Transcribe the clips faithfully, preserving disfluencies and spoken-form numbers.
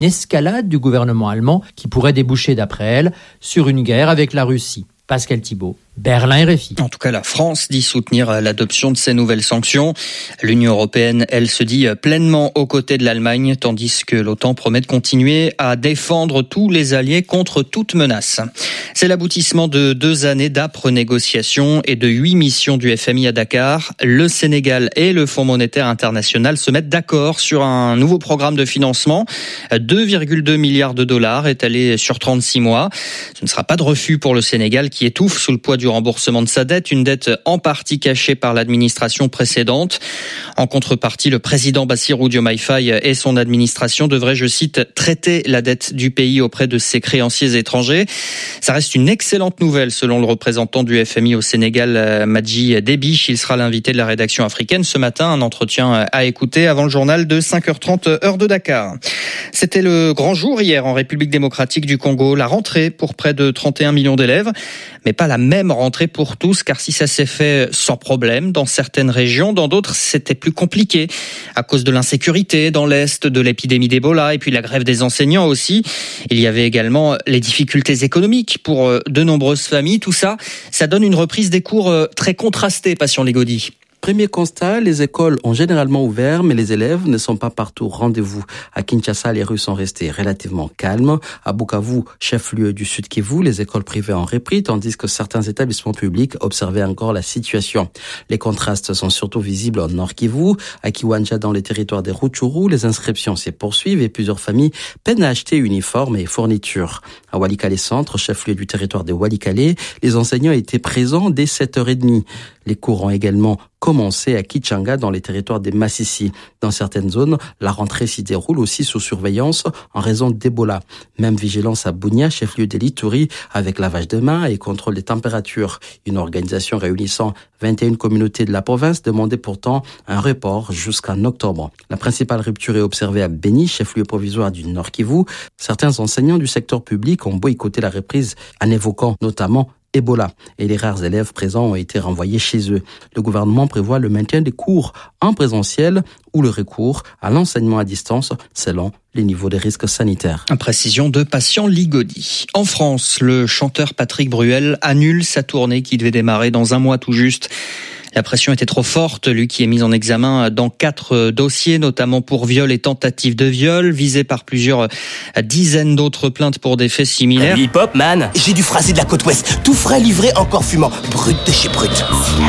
escalade du gouvernement allemand qui pourrait déboucher, d'après elle, sur une guerre avec la Russie. Pascal Thibault, Berlin R F I. En tout cas, la France dit soutenir l'adoption de ces nouvelles sanctions. L'Union européenne, elle, se dit pleinement aux côtés de l'Allemagne, tandis que l'OTAN promet de continuer à défendre tous les alliés contre toute menace. C'est l'aboutissement de deux années d'âpres négociations et de huit missions du F M I à Dakar. Le Sénégal et le Fonds monétaire international se mettent d'accord sur un nouveau programme de financement. deux virgule deux milliards de dollars étalés sur trente-six mois. Ce ne sera pas de refus pour le Sénégal qui étouffe sous le poids du remboursement de sa dette, une dette en partie cachée par l'administration précédente. En contrepartie, le président Bassirou Diomaye Faye et son administration devraient, je cite, traiter la dette du pays auprès de ses créanciers étrangers. Ça reste une excellente nouvelle selon le représentant du F M I au Sénégal, Madji Debich. Il sera l'invité de la rédaction africaine ce matin. Un entretien à écouter avant le journal de cinq heures trente heure de Dakar. C'était le grand jour hier en République démocratique du Congo. La rentrée pour près de trente et un millions d'élèves, mais pas la même rentrée pour tous, car si ça s'est fait sans problème dans certaines régions, dans d'autres c'était plus compliqué à cause de l'insécurité dans l'Est, de l'épidémie d'Ebola et puis la grève des enseignants aussi. Il y avait également les difficultés économiques pour de nombreuses familles. Tout ça, ça donne une reprise des cours très contrastée, Passion Ligodi. Premier constat, les écoles ont généralement ouvert, mais les élèves ne sont pas partout au rendez-vous. À Kinshasa, les rues sont restées relativement calmes. À Bukavu, chef-lieu du Sud Kivu, les écoles privées ont repris, tandis que certains établissements publics observaient encore la situation. Les contrastes sont surtout visibles au Nord Kivu. À Kiwanja, dans les territoires des Rutshuru, les inscriptions se poursuivent et plusieurs familles peinent à acheter uniformes et fournitures. À Walikale Centre, chef-lieu du territoire de Walikale, les enseignants étaient présents dès sept heures trente. Les cours ont également commencé à Kichanga dans les territoires des Massissi. Dans certaines zones, la rentrée s'y déroule aussi sous surveillance en raison d'Ebola. Même vigilance à Bunia, chef-lieu de l'Ituri, avec lavage de mains et contrôle des températures. Une organisation réunissant vingt et une communautés de la province demandait pourtant un report jusqu'en octobre. La principale rupture est observée à Beni, chef-lieu provisoire du Nord Kivu. Certains enseignants du secteur public ont boycotté la reprise en évoquant notamment Ebola, et les rares élèves présents ont été renvoyés chez eux. Le gouvernement prévoit le maintien des cours en présentiel ou le recours à l'enseignement à distance selon les niveaux de risques sanitaires. Précision de Passion Ligodi. En France, le chanteur Patrick Bruel annule sa tournée qui devait démarrer dans un mois tout juste. La pression était trop forte, lui qui est mis en examen dans quatre dossiers, notamment pour viol et tentative de viol, visé par plusieurs dizaines d'autres plaintes pour des faits similaires. Du hip-hop, man. J'ai du phrasé de la côte ouest, tout frais, livré, encore fumant, brut de chez brut.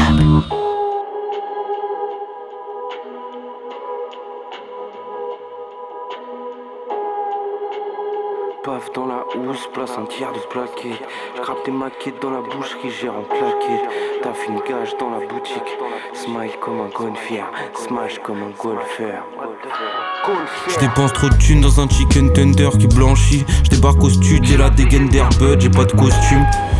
Paf dans la housse, place un tiers de plaqué. J'crape des maquettes dans la boucherie, gère en plaquette. T'as fait une gage dans la boutique. Smile comme un gonfier, smash comme un golfeur. J'dépense trop de thunes dans un chicken tender qui blanchit. J'débarque au stud et la dégaine d'Airbud, j'ai pas de costume.